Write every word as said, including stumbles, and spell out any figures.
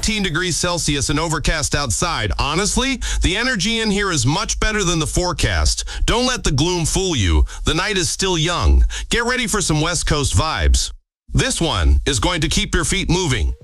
nineteen degrees Celsius and overcast outside. Honestly, the energy in here is much better than the forecast. Don't let the gloom fool you. The night is still young. Get ready for some West Coast vibes. This one is going to keep your feet moving.